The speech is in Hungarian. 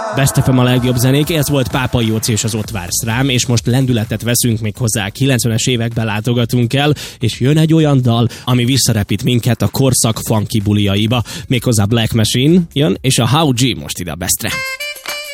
Best FM a legjobb zenék, ez volt Pápai Jóci és az Ott vársz rám, és most lendületet veszünk még hozzá, 90-es évekbe látogatunk el, és jön egy olyan dal, ami visszarepít minket a korszak funky buliaiba, méghozzá Black Machine jön, és a How G most ide a Bestre.